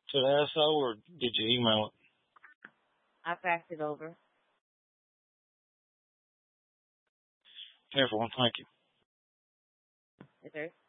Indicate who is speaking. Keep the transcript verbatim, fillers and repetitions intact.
Speaker 1: to the S O, or did you email it?
Speaker 2: I faxed it over.
Speaker 1: Everyone, thank you.
Speaker 2: Yes, sir.